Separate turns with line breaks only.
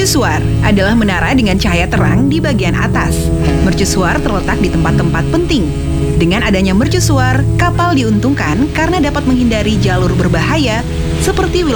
Mercusuar adalah menara dengan cahaya terang di bagian atas. Mercusuar terletak di tempat-tempat penting. Dengan adanya mercusuar, kapal diuntungkan karena dapat menghindari jalur berbahaya seperti wilayah